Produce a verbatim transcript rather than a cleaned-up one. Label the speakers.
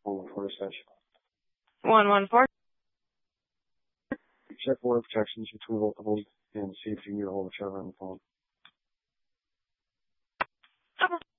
Speaker 1: phone for a session.
Speaker 2: one one four.
Speaker 1: Check border protections between both of them and see if you can get a hold of Trevor on the phone.
Speaker 2: Okay.